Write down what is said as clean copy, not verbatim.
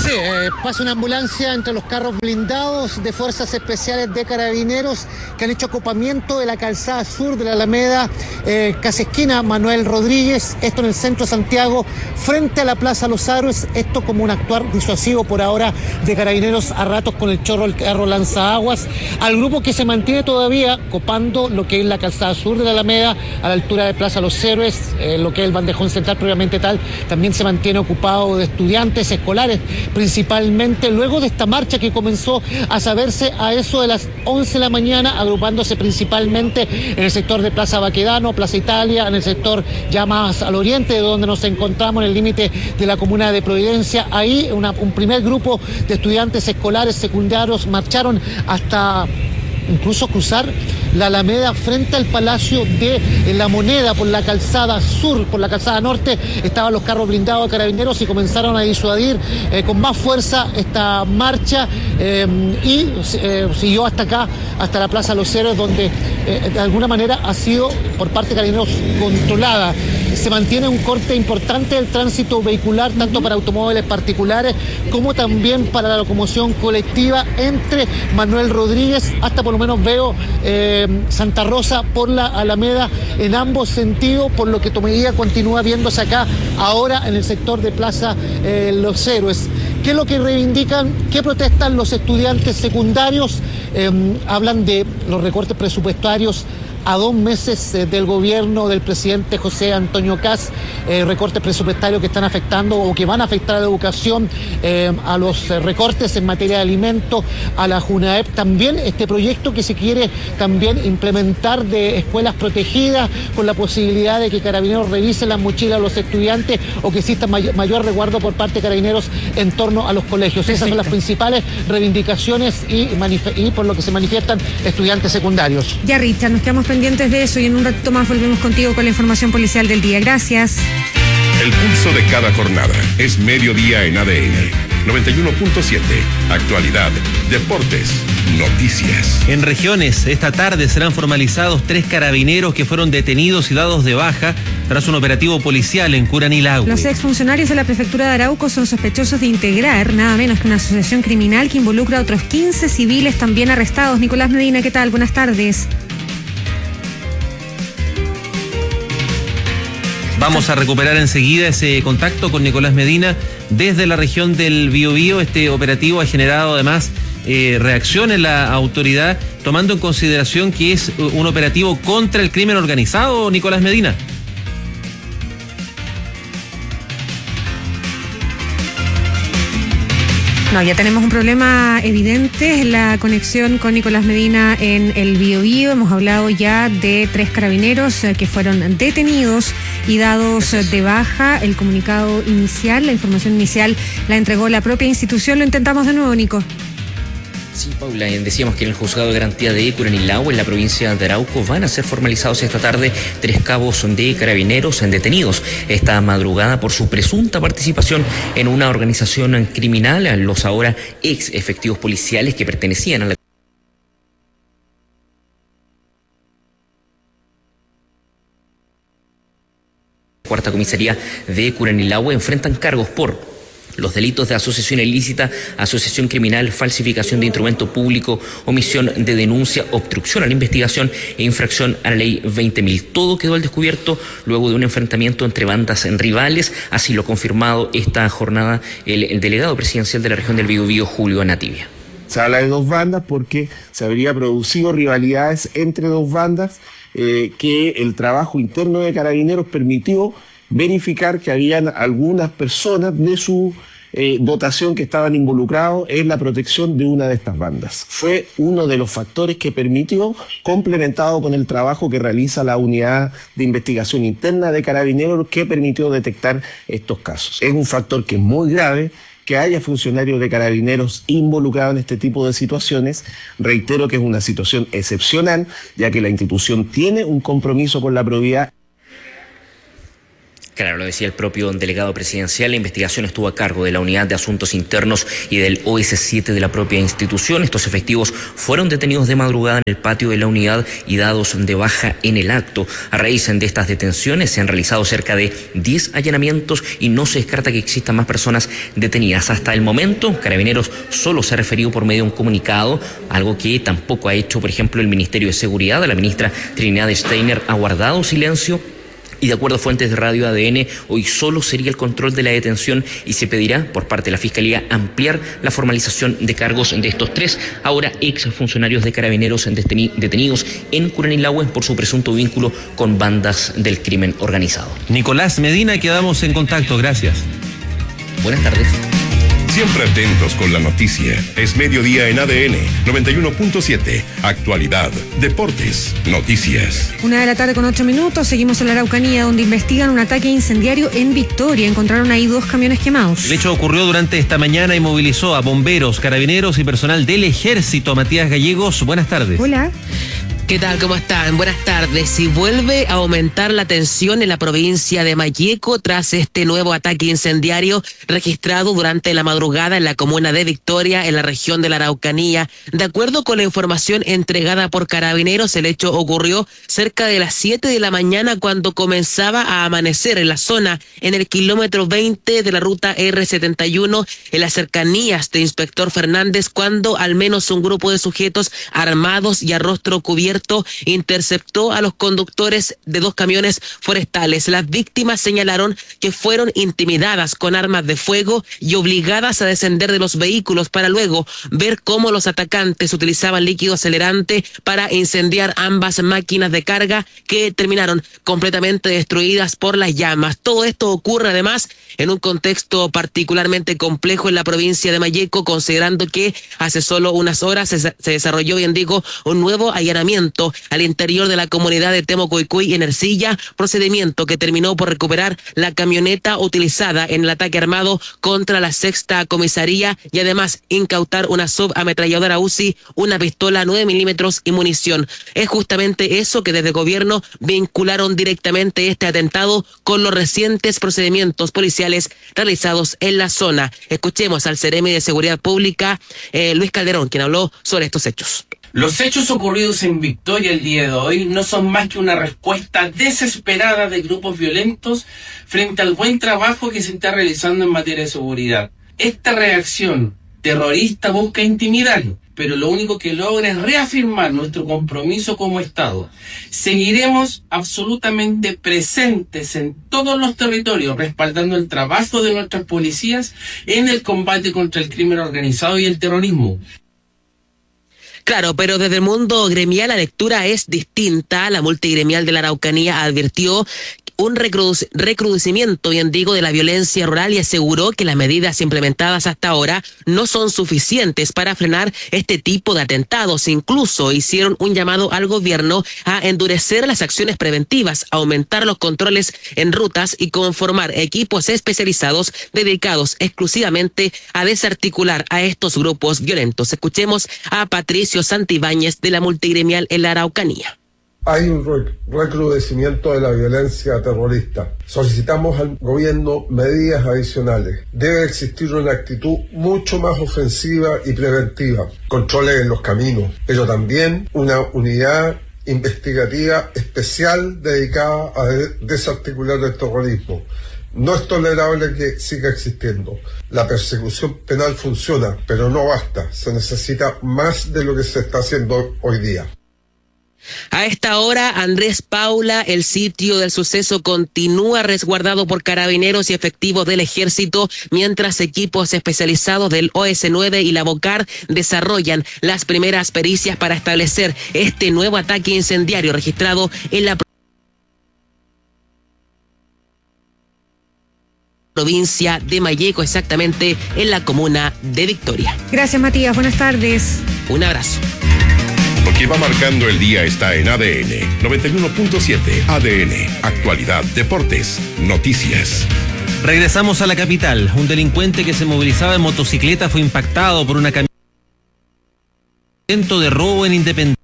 Sí, pasa una ambulancia entre los carros blindados de Fuerzas Especiales de Carabineros que han hecho acopamiento de la calzada sur de la Alameda, casi esquina Manuel Rodríguez, esto en el centro de Santiago, frente a la Plaza Los Héroes, esto como un actuar disuasivo por ahora de Carabineros a ratos con el chorro del carro lanzaguas, al grupo que se mantiene todavía copando lo que es la calzada sur de la Alameda, a la altura de Plaza Los Héroes, lo que es el bandejón central propiamente tal, también se mantiene ocupado de estudiantes escolares, principalmente luego de esta marcha que comenzó a saberse a eso de las 11 de la mañana, agrupándose principalmente en el sector de Plaza Baquedano, Plaza Italia, en el sector ya más al oriente, de donde nos encontramos en el límite de la comuna de Providencia. Ahí un primer grupo de estudiantes escolares secundarios marcharon hasta incluso cruzar la Alameda frente al Palacio de la Moneda por la calzada sur, por la calzada norte. Estaban los carros blindados de Carabineros y comenzaron a disuadir con más fuerza esta marcha y siguió hasta acá, hasta la Plaza Los Héroes, donde de alguna manera ha sido por parte de Carabineros controlada. Se mantiene un corte importante del tránsito vehicular, tanto para automóviles particulares como también para la locomoción colectiva entre Manuel Rodríguez hasta, por lo menos veo, Santa Rosa por la Alameda en ambos sentidos, por lo que todavía continúa viéndose acá ahora en el sector de Plaza Los Héroes. ¿Qué es lo que reivindican? ¿Qué protestan los estudiantes secundarios? Hablan de los recortes presupuestarios a 2 meses del gobierno del presidente José Antonio Kast, recortes presupuestarios que están afectando o que van a afectar a la educación, a los recortes en materia de alimentos, a la JUNAEP, también este proyecto que se quiere también implementar de escuelas protegidas con la posibilidad de que Carabineros revise las mochilas a los estudiantes o que exista mayor resguardo por parte de Carabineros en torno a los colegios. Perfecto. Esas son las principales reivindicaciones y por lo que se manifiestan estudiantes secundarios. Ya, Richard, nos quedamos pendientes de eso y en un ratito más volvemos contigo con la información policial del día. Gracias. El pulso de cada jornada es Mediodía en ADN 91.7. Actualidad, deportes, noticias. En regiones, esta tarde serán formalizados 3 carabineros que fueron detenidos y dados de baja tras un operativo policial en Curanilahue. Los exfuncionarios de la prefectura de Arauco son sospechosos de integrar nada menos que una asociación criminal que involucra a otros 15 civiles también arrestados. Nicolás Medina, ¿qué tal? Buenas tardes. Vamos a recuperar enseguida ese contacto con Nicolás Medina desde la región del Biobío. Este operativo ha generado además reacción en la autoridad, tomando en consideración que es un operativo contra el crimen organizado, Nicolás Medina. No, ya tenemos un problema evidente en la conexión con Nicolás Medina en el Biobío. Hemos hablado ya de 3 carabineros que fueron detenidos y dados de baja. El comunicado inicial, la información inicial la entregó la propia institución. Lo intentamos de nuevo, Nico. Sí, Paula, decíamos que en el juzgado de garantía de Curanilahue, en la provincia de Arauco, van a ser formalizados esta tarde 3 cabos de carabineros detenidos esta madrugada por su presunta participación en una organización criminal. Los ahora ex efectivos policiales que pertenecían a la cuarta comisaría de Curanilahue enfrentan cargos por los delitos de asociación ilícita, asociación criminal, falsificación de instrumento público, omisión de denuncia, obstrucción a la investigación e infracción a la ley 20.000. Todo quedó al descubierto luego de un enfrentamiento entre bandas rivales, así lo ha confirmado esta jornada el delegado presidencial de la región del Biobío, Julio Anativia. Se habla de 2 bandas porque se habría producido rivalidades entre 2 bandas que el trabajo interno de Carabineros permitió verificar que habían algunas personas de su dotación que estaban involucrados en la protección de una de estas bandas. Fue uno de los factores que permitió, complementado con el trabajo que realiza la unidad de investigación interna de Carabineros, que permitió detectar estos casos. Es un factor que es muy grave, que haya funcionarios de Carabineros involucrados en este tipo de situaciones. Reitero que es una situación excepcional, ya que la institución tiene un compromiso con la probidad. Claro, lo decía el propio delegado presidencial, la investigación estuvo a cargo de la Unidad de Asuntos Internos y del OS7 de la propia institución. Estos efectivos fueron detenidos de madrugada en el patio de la unidad y dados de baja en el acto. A raíz de estas detenciones se han realizado cerca de 10 allanamientos y no se descarta que existan más personas detenidas. Hasta el momento, Carabineros solo se ha referido por medio de un comunicado, algo que tampoco ha hecho, por ejemplo, el Ministerio de Seguridad. La ministra Trinidad Steiner ha guardado silencio. Y de acuerdo a fuentes de Radio ADN, hoy solo sería el control de la detención y se pedirá por parte de la Fiscalía ampliar la formalización de cargos de estos 3, ahora exfuncionarios de Carabineros detenidos en Curanilahue por su presunto vínculo con bandas del crimen organizado. Nicolás Medina, quedamos en contacto. Gracias. Buenas tardes. Siempre atentos con la noticia. Es mediodía en ADN 91.7. Actualidad, deportes, noticias. 1:08 Seguimos en la Araucanía, donde investigan un ataque incendiario en Victoria. Encontraron ahí 2 camiones quemados. El hecho ocurrió durante esta mañana y movilizó a bomberos, carabineros y personal del Ejército. Matías Gallegos, buenas tardes. Hola. ¿Qué tal? ¿Cómo están? Buenas tardes. Y vuelve a aumentar la tensión en la provincia de Malleco tras este nuevo ataque incendiario registrado durante la madrugada en la comuna de Victoria, en la región de la Araucanía. De acuerdo con la información entregada por Carabineros, el hecho ocurrió cerca de las 7 de la mañana cuando comenzaba a amanecer en la zona, en el kilómetro 20 de la ruta R71, en las cercanías de Inspector Fernández, cuando al menos un grupo de sujetos armados y a rostro cubierto interceptó a los conductores de 2 camiones forestales. Las víctimas señalaron que fueron intimidadas con armas de fuego y obligadas a descender de los vehículos para luego ver cómo los atacantes utilizaban líquido acelerante para incendiar ambas máquinas de carga que terminaron completamente destruidas por las llamas. Todo esto ocurre además en un contexto particularmente complejo en la provincia de Malleco, considerando que hace solo unas horas se desarrolló, bien digo, un nuevo allanamiento al interior de la comunidad de Temocoicuy en Ercilla, procedimiento que terminó por recuperar la camioneta utilizada en el ataque armado contra la 6ª comisaría y además incautar una subametralladora UCI, una pistola 9 milímetros y munición. Es justamente eso que desde el gobierno vincularon directamente este atentado con los recientes procedimientos policiales realizados en la zona. Escuchemos al seremi de Seguridad Pública, Luis Calderón, quien habló sobre estos hechos. Los hechos ocurridos en Victoria el día de hoy no son más que una respuesta desesperada de grupos violentos frente al buen trabajo que se está realizando en materia de seguridad. Esta reacción terrorista busca intimidar, pero lo único que logra es reafirmar nuestro compromiso como Estado. Seguiremos absolutamente presentes en todos los territorios, respaldando el trabajo de nuestras policías en el combate contra el crimen organizado y el terrorismo. Claro, pero desde el mundo gremial la lectura es distinta. La multigremial de la Araucanía advirtió un recrudecimiento, bien digo, de la violencia rural y aseguró que las medidas implementadas hasta ahora no son suficientes para frenar este tipo de atentados. Incluso hicieron un llamado al gobierno a endurecer las acciones preventivas, aumentar los controles en rutas y conformar equipos especializados dedicados exclusivamente a desarticular a estos grupos violentos. Escuchemos a Patricio Santibáñez de la multigremial en la Araucanía. Hay un recrudecimiento de la violencia terrorista. Solicitamos al gobierno medidas adicionales. Debe existir una actitud mucho más ofensiva y preventiva. Controles en los caminos, pero también una unidad investigativa especial dedicada a desarticular el terrorismo. No es tolerable que siga existiendo. La persecución penal funciona, pero no basta. Se necesita más de lo que se está haciendo hoy día. A esta hora, Andrés Paula, el sitio del suceso continúa resguardado por carabineros y efectivos del Ejército, mientras equipos especializados del OS9 y la BOCAR desarrollan las primeras pericias para establecer este nuevo ataque incendiario registrado en la provincia de Malleco, exactamente en la comuna de Victoria. Gracias, Matías. Buenas tardes. Un abrazo. Lo que va marcando el día está en ADN 91.7. ADN, actualidad, deportes, noticias. Regresamos a la capital. Un delincuente que se movilizaba en motocicleta fue impactado por una camioneta de robo en Independencia.